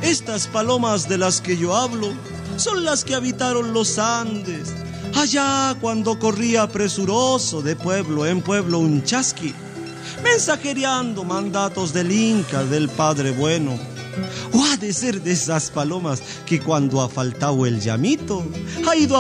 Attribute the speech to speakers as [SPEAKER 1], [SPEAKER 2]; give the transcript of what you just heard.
[SPEAKER 1] Estas palomas de las que yo hablo son las que habitaron los Andes, allá cuando corría presuroso de pueblo en pueblo un chasqui, mensajereando mandatos del Inca, del Padre Bueno. O ha de ser de esas palomas que cuando ha faltado el llamito, ha ido a